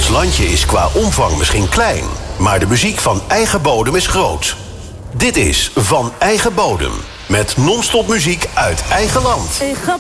Ons landje is qua omvang misschien klein, maar de muziek van eigen bodem is groot. Dit is Van Eigen Bodem, met non-stop muziek uit eigen land. Ik ga